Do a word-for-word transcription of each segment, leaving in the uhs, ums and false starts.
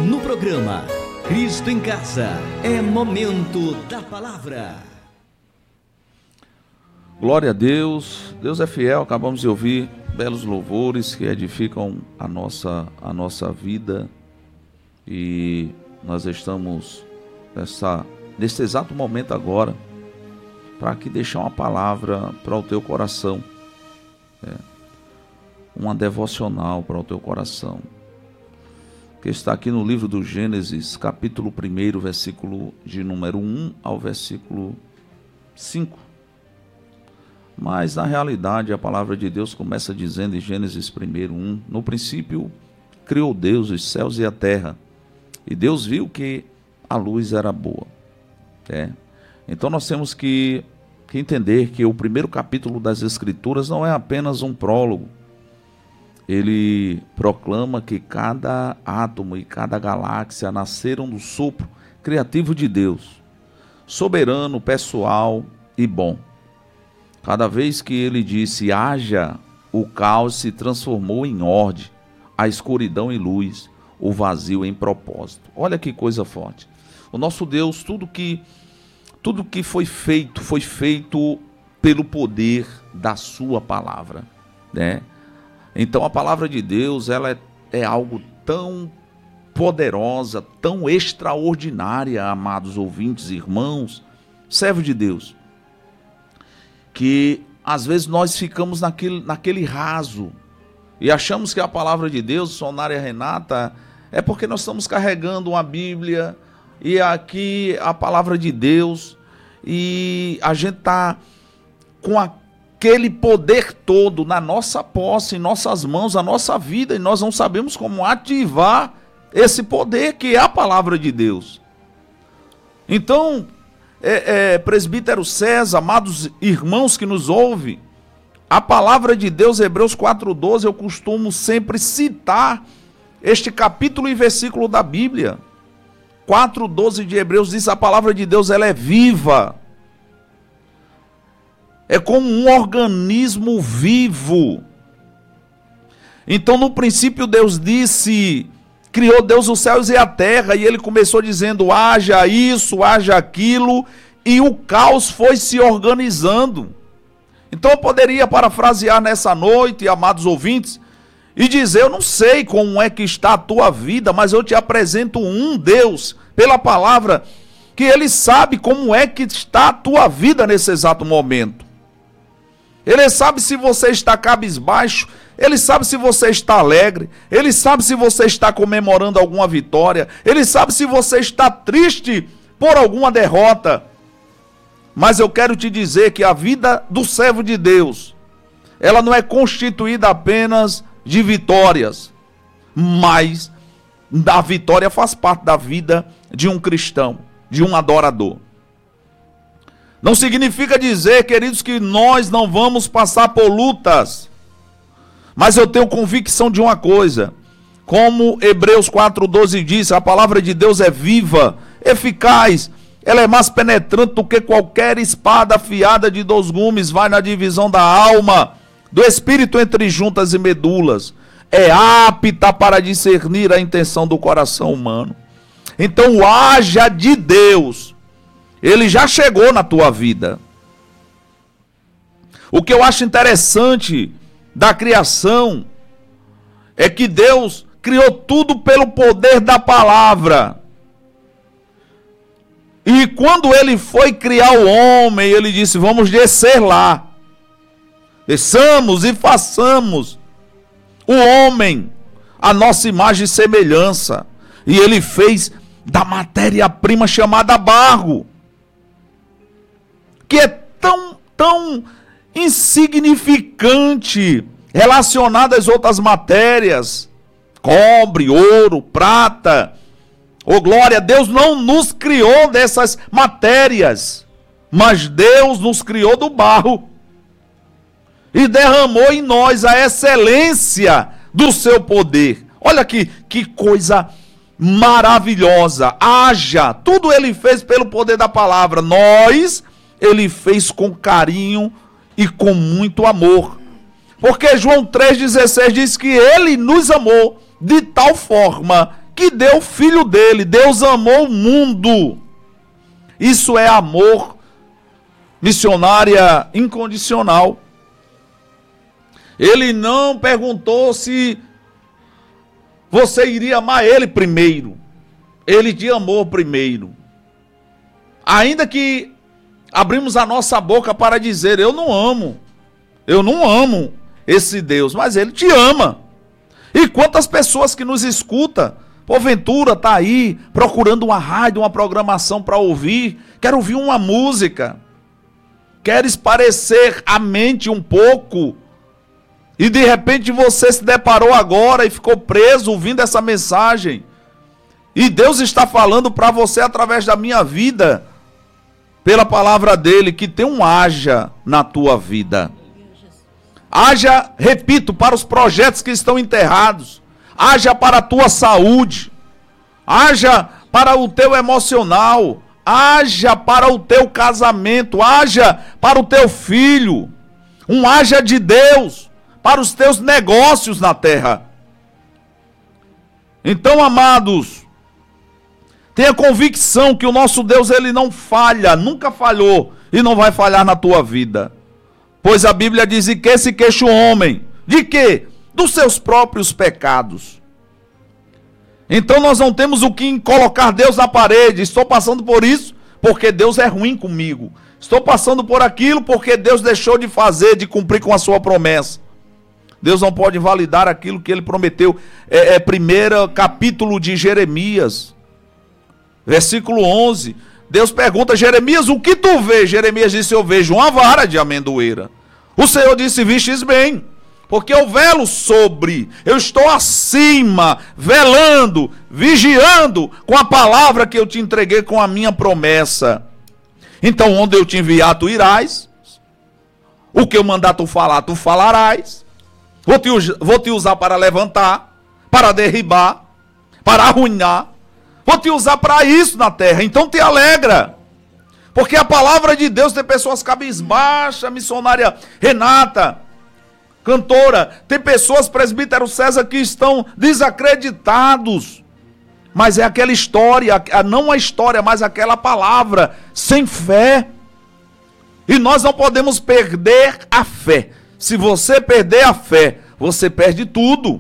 no programa Cristo em Casa, é momento da palavra. Glória a Deus, Deus é fiel. Acabamos de ouvir belos louvores que edificam a nossa, a nossa vida, e nós estamos nessa, nesse exato momento agora para aqui deixar uma palavra para o teu coração, é, uma devocional para o teu coração, que está aqui no livro do Gênesis, capítulo um, versículo de número um ao versículo cinco. Mas na realidade a palavra de Deus começa dizendo em Gênesis um, um: no princípio criou Deus os céus e a terra, e Deus viu que a luz era boa. É. Então nós temos que, que entender que o primeiro capítulo das Escrituras não é apenas um prólogo. Ele proclama que cada átomo e cada galáxia nasceram do sopro criativo de Deus, soberano, pessoal e bom. Cada vez que ele disse haja, o caos se transformou em ordem, a escuridão em luz, o vazio em propósito. Olha que coisa forte. O nosso Deus, tudo que, tudo que foi feito, foi feito pelo poder da sua palavra, né? Então a palavra de Deus, ela é, é algo tão poderosa, tão extraordinária, amados ouvintes, irmãos, servos de Deus, que às vezes nós ficamos naquele, naquele raso e achamos que a palavra de Deus, Sonária Renata, é porque nós estamos carregando uma Bíblia e aqui a palavra de Deus, e a gente está com aquele poder todo na nossa posse, em nossas mãos, a nossa vida, e nós não sabemos como ativar esse poder que é a palavra de Deus. Então, é, é, presbítero César, amados irmãos que nos ouvem, a palavra de Deus, Hebreus quatro, doze, eu costumo sempre citar este capítulo e versículo da Bíblia. quatro, doze de Hebreus diz: a palavra de Deus, ela é viva. É como um organismo vivo. Então, no princípio, Deus disse, criou Deus os céus e a terra, e ele começou dizendo, haja isso, haja aquilo, e o caos foi se organizando. Então, eu poderia parafrasear nessa noite, amados ouvintes, e dizer, eu não sei como é que está a tua vida, mas eu te apresento um Deus, pela palavra, que ele sabe como é que está a tua vida nesse exato momento. Ele sabe se você está cabisbaixo, ele sabe se você está alegre, ele sabe se você está comemorando alguma vitória, ele sabe se você está triste por alguma derrota. Mas eu quero te dizer que a vida do servo de Deus, ela não é constituída apenas de vitórias, mas a vitória faz parte da vida de um cristão, de um adorador. Não significa dizer, queridos, que nós não vamos passar por lutas. Mas eu tenho convicção de uma coisa. Como Hebreus quatro, doze diz, a palavra de Deus é viva, eficaz. Ela é mais penetrante do que qualquer espada afiada de dois gumes. Vai na divisão da alma, do espírito entre juntas e medulas. É apta para discernir a intenção do coração humano. Então, o haja de Deus, ele já chegou na tua vida. O que eu acho interessante da criação é que Deus criou tudo pelo poder da palavra. E quando ele foi criar o homem, ele disse, vamos descer lá. Desçamos e façamos o homem a nossa imagem e semelhança. E ele fez da matéria-prima chamada barro, que é tão, tão insignificante relacionada às outras matérias, cobre, ouro, prata. Oh glória, Deus não nos criou dessas matérias, mas Deus nos criou do barro e derramou em nós a excelência do seu poder. Olha que, que coisa maravilhosa. Haja, tudo ele fez pelo poder da palavra. Nós, ele fez com carinho e com muito amor. Porque João três dezesseis diz que ele nos amou de tal forma que deu o filho dele. Deus amou o mundo. Isso é amor missionária incondicional. Ele não perguntou se você iria amar ele primeiro. Ele te amou primeiro. Ainda que abrimos a nossa boca para dizer, eu não amo. Eu não amo esse Deus, mas ele te ama. E quantas pessoas que nos escutam, porventura está aí procurando uma rádio, uma programação para ouvir, quer ouvir uma música, quer esparecer a mente um pouco, e de repente você se deparou agora e ficou preso ouvindo essa mensagem, e Deus está falando para você através da minha vida, pela palavra dele, que tem um haja na tua vida. Haja, repito, para os projetos que estão enterrados. Haja para a tua saúde. Haja para o teu emocional. Haja para o teu casamento. Haja para o teu filho. Um haja de Deus para os teus negócios na terra. Então, amados, tenha convicção que o nosso Deus, ele não falha, nunca falhou e não vai falhar na tua vida. Pois a Bíblia diz, e que se queixa o homem? De quê? Dos seus próprios pecados. Então nós não temos o que colocar Deus na parede. Estou passando por isso porque Deus é ruim comigo. Estou passando por aquilo porque Deus deixou de fazer, de cumprir com a sua promessa. Deus não pode validar aquilo que ele prometeu. É, é primeiro capítulo de Jeremias, versículo onze. Deus pergunta a Jeremias, o que tu vês? Jeremias disse, eu vejo uma vara de amendoeira. O Senhor disse, vistes bem, porque eu velo sobre, eu estou acima, velando, vigiando com a palavra que eu te entreguei com a minha promessa. Então, onde eu te enviar, tu irás. O que eu mandar tu falar, tu falarás. Vou te, vou te usar para levantar, para derribar, para arruinar. Vou te usar para isso na terra, então te alegra. Porque a palavra de Deus tem pessoas cabisbaixas, missionária Renata, cantora, tem pessoas, presbítero César, que estão desacreditados. Mas é aquela história, não a história, mas aquela palavra, sem fé. E nós não podemos perder a fé. Se você perder a fé, você perde tudo.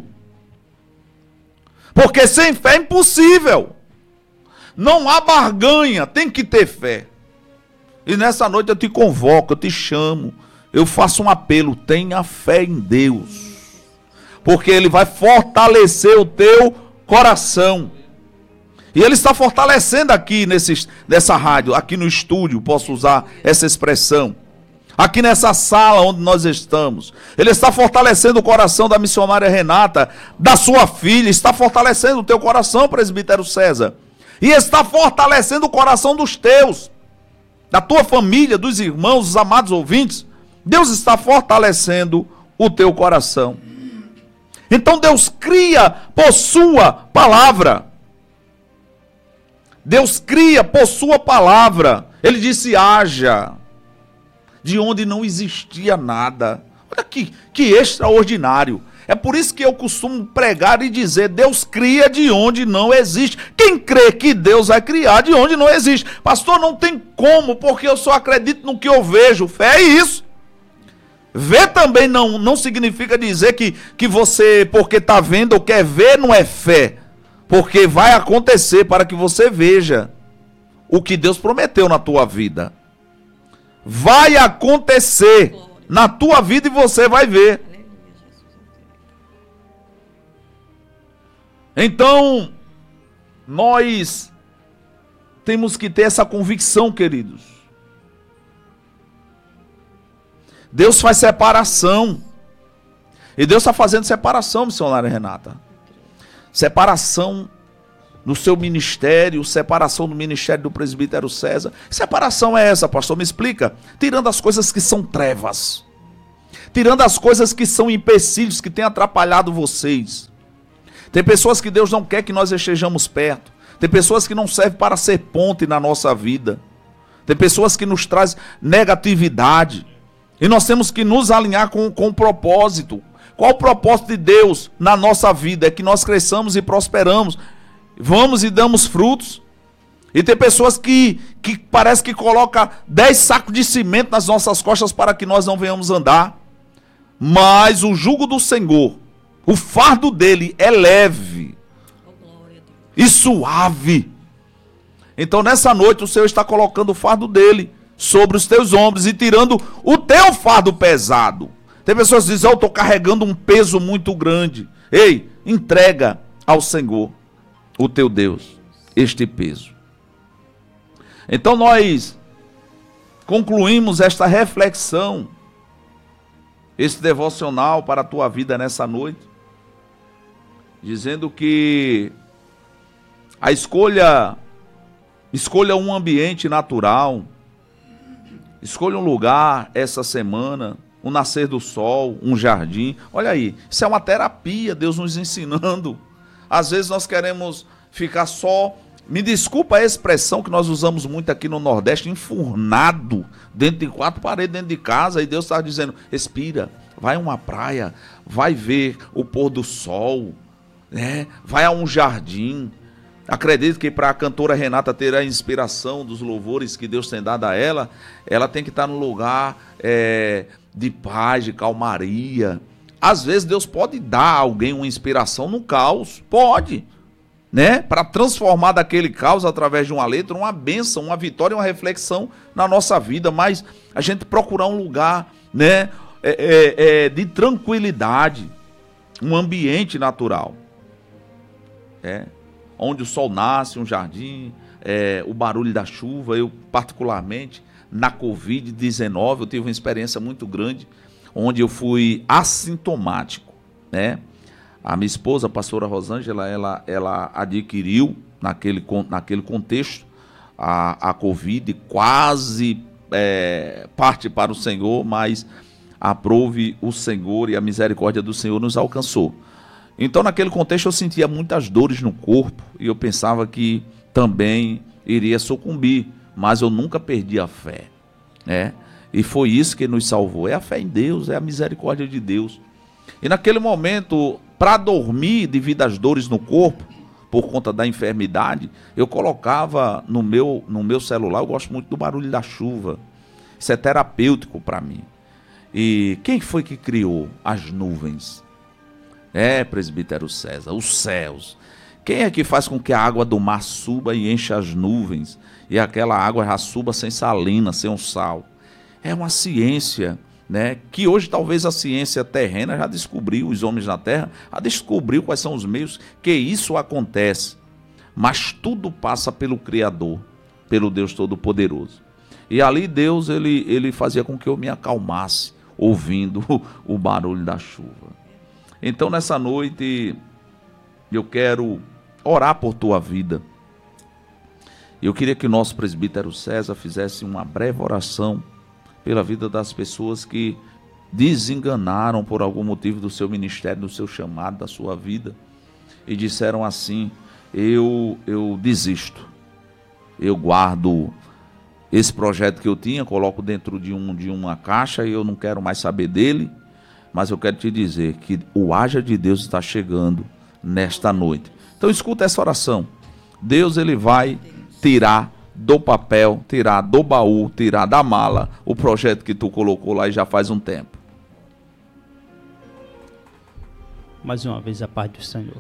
Porque sem fé é impossível. Não há barganha, tem que ter fé. E nessa noite eu te convoco, eu te chamo, eu faço um apelo, tenha fé em Deus. Porque Ele vai fortalecer o teu coração. E Ele está fortalecendo aqui nesse, nessa rádio, aqui no estúdio, posso usar essa expressão. Aqui nessa sala onde nós estamos. Ele está fortalecendo o coração da missionária Renata, da sua filha, está fortalecendo o teu coração, presbítero César. E está fortalecendo o coração dos teus, da tua família, dos irmãos, dos amados ouvintes. Deus está fortalecendo o teu coração. Então Deus cria por sua palavra. Deus cria por sua palavra. Ele disse, haja, de onde não existia nada. Olha que, que extraordinário. É por isso que eu costumo pregar e dizer, Deus cria de onde não existe. Quem crê que Deus vai criar de onde não existe? Pastor, não tem como, porque eu só acredito no que eu vejo. Fé é isso. Ver também não, não significa dizer que, que você, porque está vendo ou quer ver, não é fé. Porque vai acontecer para que você veja o que Deus prometeu na tua vida. Vai acontecer na tua vida e você vai ver. Então, nós temos que ter essa convicção, queridos. Deus faz separação. E Deus está fazendo separação, missionária Renata. Separação no seu ministério, separação do ministério do presbítero César. Separação é essa, pastor? Me explica. Tirando as coisas que são trevas. Tirando as coisas que são empecilhos, que têm atrapalhado vocês. Tem pessoas que Deus não quer que nós estejamos perto. Tem pessoas que não servem para ser ponte na nossa vida. Tem pessoas que nos trazem negatividade. E nós temos que nos alinhar com, com o propósito. Qual o propósito de Deus na nossa vida? É que nós cresçamos e prosperamos vamos e damos frutos. E tem pessoas que, que parece que colocam dez sacos de cimento nas nossas costas para que nós não venhamos andar. Mas o jugo do Senhor, o fardo dele é leve e suave. Então nessa noite o Senhor está colocando o fardo dele sobre os teus ombros e tirando o teu fardo pesado. Tem pessoas que dizem, eu estou carregando um peso muito grande. Ei, entrega ao Senhor, o teu Deus, este peso. Então nós concluímos esta reflexão, esse devocional para a tua vida nessa noite, dizendo que a escolha, escolha um ambiente natural, escolha um lugar essa semana, um nascer do sol, um jardim. Olha aí, isso é uma terapia, Deus nos ensinando. Às vezes nós queremos ficar só, me desculpa a expressão que nós usamos muito aqui no Nordeste, enfurnado dentro de quatro paredes dentro de casa, e Deus está dizendo, respira, vai a uma praia, vai ver o pôr do sol, né? Vai a um jardim. Acredito que para a cantora Renata ter a inspiração dos louvores que Deus tem dado a ela, ela tem que estar num lugar é, de paz, de calmaria. Às vezes Deus pode dar a alguém uma inspiração no caos, pode, né? Para transformar daquele caos através de uma letra, uma bênção, uma vitória, uma reflexão na nossa vida. Mas a gente procurar um lugar, né, é, é, é, de tranquilidade, um ambiente natural, é, onde o sol nasce, um jardim, é, o barulho da chuva. Eu particularmente na covid dezenove eu tive uma experiência muito grande, onde eu fui assintomático, né? A minha esposa, a pastora Rosângela, ela, ela adquiriu naquele, naquele contexto a, a Covid, quase é, parte para o Senhor, mas aprove o Senhor e a misericórdia do Senhor nos alcançou. Então naquele contexto eu sentia muitas dores no corpo e eu pensava que também iria sucumbir, mas eu nunca perdi a fé, né? E foi isso que nos salvou, é a fé em Deus, é a misericórdia de Deus. E naquele momento, para dormir devido às dores no corpo, por conta da enfermidade, eu colocava no meu, no meu celular, eu gosto muito do barulho da chuva. Isso é terapêutico para mim. E quem foi que criou as nuvens? É, presbítero César, os céus. Quem é que faz com que a água do mar suba e encha as nuvens? E aquela água já suba sem salina, sem um sal? É uma ciência, né, que hoje talvez a ciência terrena já descobriu, os homens na terra já descobriu quais são os meios que isso acontece, mas tudo passa pelo Criador, pelo Deus Todo-Poderoso. E ali Deus ele, ele fazia com que eu me acalmasse ouvindo o barulho da chuva. Então nessa noite eu quero orar por tua vida. Eu queria que o nosso presbítero César fizesse uma breve oração pela vida das pessoas que desenganaram por algum motivo do seu ministério, do seu chamado, da sua vida, e disseram assim, eu, eu desisto, eu guardo esse projeto que eu tinha, coloco dentro de, um, de uma caixa e eu não quero mais saber dele, mas eu quero te dizer que o haja de Deus está chegando nesta noite. Então escuta essa oração, Deus ele vai tirar do papel, tirar do baú, tirar da mala o projeto que tu colocou lá e já faz um tempo. Mais uma vez a paz do Senhor.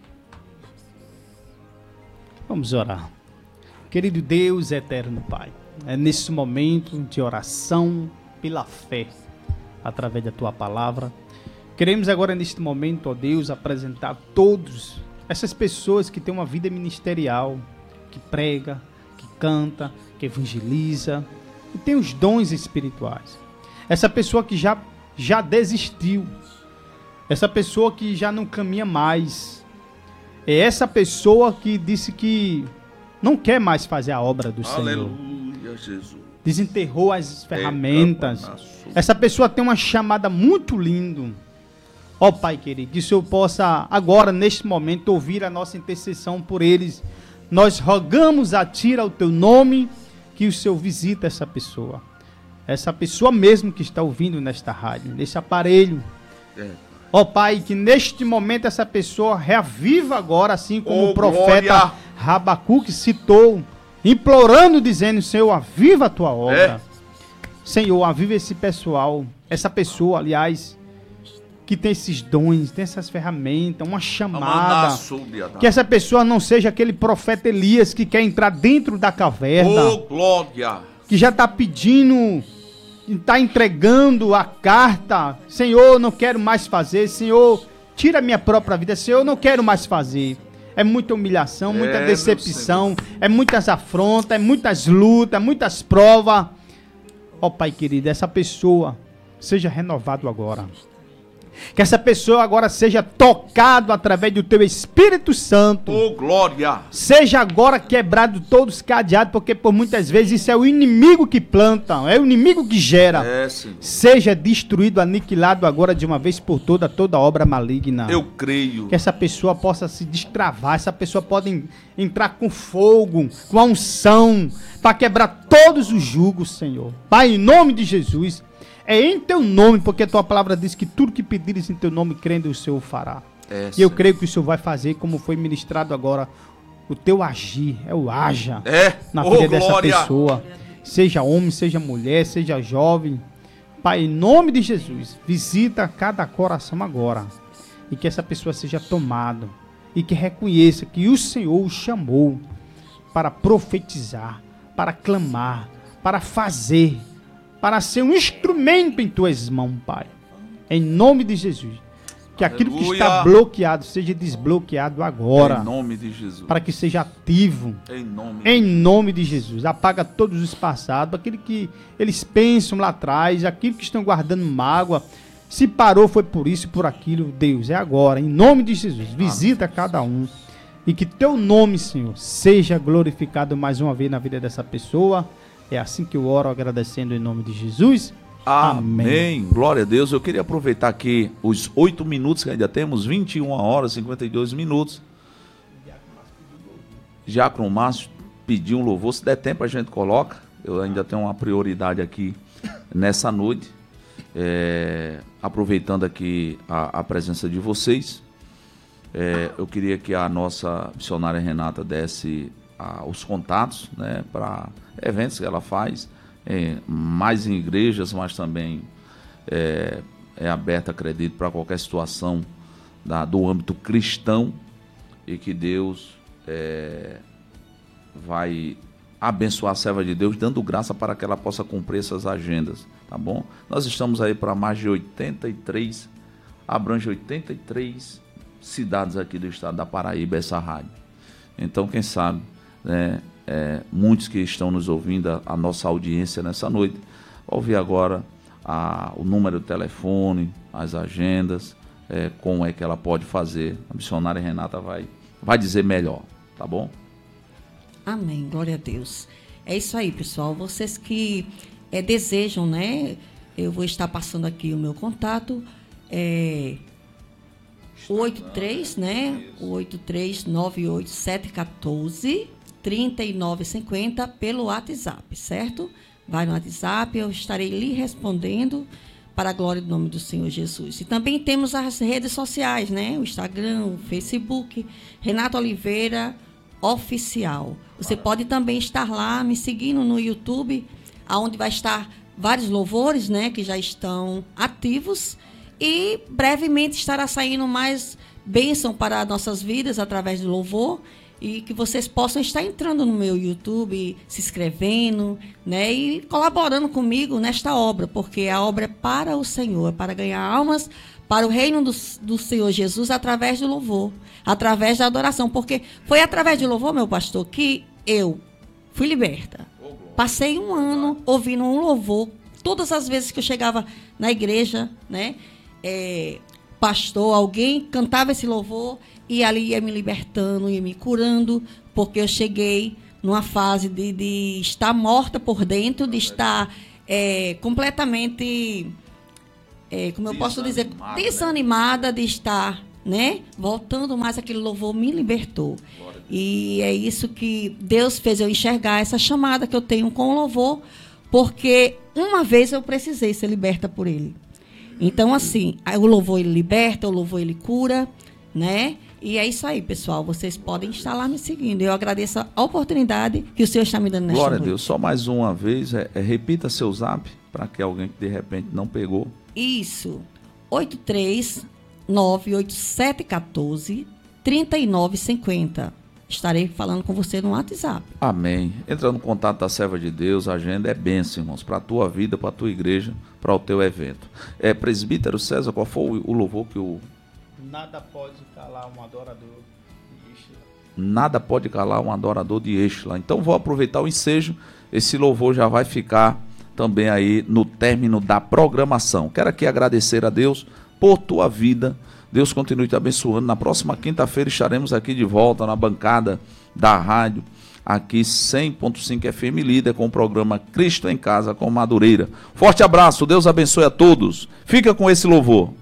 Vamos orar. Querido Deus, eterno Pai, é nesse momento de oração pela fé, através da Tua palavra, queremos agora neste momento, ó Deus, apresentar todos essas pessoas que têm uma vida ministerial, que prega, canta, que evangeliza, e tem os dons espirituais. Essa pessoa que já, já desistiu, essa pessoa que já não caminha mais, é essa pessoa que disse que não quer mais fazer a obra do Senhor. Aleluia, Jesus. Desenterrou as ferramentas. Essa pessoa tem uma chamada muito linda. Ó Pai querido, que o Senhor possa agora, neste momento, ouvir a nossa intercessão por eles. Nós rogamos a Ti, ao Teu nome, que o Senhor visita essa pessoa. Essa pessoa mesmo que está ouvindo nesta rádio, nesse aparelho. É. Ó oh, Pai, que neste momento essa pessoa reaviva agora, assim como oh, o profeta glória. Habacuque citou, implorando, dizendo, Senhor, aviva a tua obra. É. Senhor, aviva esse pessoal, essa pessoa, aliás, que tem esses dons, tem essas ferramentas, uma chamada. Que essa pessoa não seja aquele profeta Elias que quer entrar dentro da caverna. Oh, glória! Que já está pedindo, está entregando a carta. Senhor, não quero mais fazer. Senhor, tira a minha própria vida. Senhor, não quero mais fazer. É muita humilhação, muita é, decepção, é muitas afrontas, é muitas lutas, muitas provas. Ó Pai querido, essa pessoa seja renovado agora. Que essa pessoa agora seja tocado através do teu Espírito Santo. Oh, glória! Seja agora quebrado todos os cadeados, porque por muitas vezes isso é o inimigo que planta, é o inimigo que gera. É, seja destruído, aniquilado agora de uma vez por toda, toda obra maligna. Eu creio. Que essa pessoa possa se destravar, essa pessoa pode entrar com fogo, com a unção, para quebrar todos os julgos, Senhor. Pai, em nome de Jesus. É em teu nome, porque a tua palavra diz que tudo que pedires em teu nome, crendo, o Senhor fará. É, e eu creio que o Senhor vai fazer, como foi ministrado agora, o teu agir, é o haja é. na vida oh, dessa glória. Pessoa. Seja homem, seja mulher, seja jovem. Pai, em nome de Jesus, visita cada coração agora. E que essa pessoa seja tomada. E que reconheça que o Senhor o chamou para profetizar, para clamar, para fazer, para ser um instrumento em tuas mãos, Pai. Em nome de Jesus. Que Aleluia. Aquilo que está bloqueado seja desbloqueado agora. Em nome de Jesus. Para que seja ativo. Em nome, em nome de Jesus. Apaga todos os passados, aquilo que eles pensam lá atrás, aquilo que estão guardando mágoa. Se parou foi por isso e por aquilo, Deus, é agora. Em nome de Jesus. Visita Amém. Cada um. E que teu nome, Senhor, seja glorificado mais uma vez na vida dessa pessoa. É assim que eu oro, agradecendo em nome de Jesus. Amém. Amém. Glória a Deus. Eu queria aproveitar aqui os oito minutos que ainda temos, vinte e uma horas e cinquenta e dois minutos. Diácono Márcio pediu um louvor. Se der tempo, a gente coloca. Eu ainda tenho uma prioridade aqui nessa noite. É, aproveitando aqui a, a presença de vocês. É, eu queria que a nossa missionária Renata desse a, os contatos, né, para eventos que ela faz, é, mais em igrejas, mas também é, é aberta, acredito, para qualquer situação da, do âmbito cristão, e que Deus é, vai abençoar a serva de Deus, dando graça para que ela possa cumprir essas agendas, tá bom? Nós estamos aí para mais de oitenta e três, abrange oitenta e três cidades aqui do estado da Paraíba, essa rádio. Então, quem sabe, né, é, muitos que estão nos ouvindo, a, a nossa audiência nessa noite, ouvir agora a, o número do telefone, as agendas, é, como é que ela pode fazer. A missionária Renata vai, vai dizer melhor, tá bom? Amém, glória a Deus. É isso aí, pessoal. Vocês que é, desejam, né? Eu vou estar passando aqui o meu contato. É o oitenta e três, né? O oitenta e três, noventa e oito, setecentos e quatorze, trinta e nove cinquenta pelo WhatsApp, certo? Vai no WhatsApp, eu estarei lhe respondendo para a glória do nome do Senhor Jesus. E também temos as redes sociais, né? O Instagram, o Facebook, Renato Oliveira Oficial. Você pode também estar lá me seguindo no YouTube, onde vai estar vários louvores, né, que já estão ativos, e brevemente estará saindo mais bênção para nossas vidas através do louvor, e que vocês possam estar entrando no meu YouTube, se inscrevendo, né, e colaborando comigo nesta obra, porque a obra é para o Senhor, é para ganhar almas para o reino do, do Senhor Jesus através do louvor, através da adoração, porque foi através do louvor, meu pastor, que eu fui liberta. Passei um ano ouvindo um louvor, todas as vezes que eu chegava na igreja, né, é, pastor, alguém cantava esse louvor e ali ia me libertando, ia me curando, porque eu cheguei numa fase de, de estar morta por dentro, de estar é, completamente, é, como eu posso dizer, desanimada de estar, né, voltando mais aquele louvor me libertou. E é isso que Deus fez eu enxergar, essa chamada que eu tenho com o louvor, porque uma vez eu precisei ser liberta por ele. Então, assim, o louvor ele liberta, o louvor ele cura, né? E é isso aí, pessoal. Vocês podem estar lá me seguindo. Eu agradeço a oportunidade que o Senhor está me dando nesta Glória noite. a Deus. Só mais uma vez, é, é, repita seu zap, para que alguém que de repente não pegou. Isso. oito três nove oito sete um quatro três nove cinco zero. Estarei falando com você no WhatsApp. Amém. Entra no contato da serva de Deus, a agenda é bênção, irmãos, para a tua vida, para a tua igreja, para o teu evento. É, presbítero César, qual foi o, o louvor que o... Nada pode calar um adorador de Ixla. Nada pode calar um adorador de Ixla. Então vou aproveitar o ensejo, esse louvor já vai ficar também aí no término da programação. Quero aqui agradecer a Deus por tua vida. Deus continue te abençoando. Na próxima quinta-feira estaremos aqui de volta na bancada da rádio, aqui cem ponto cinco F M Líder, com o programa Cristo em Casa com Madureira. Forte abraço, Deus abençoe a todos. Fica com esse louvor.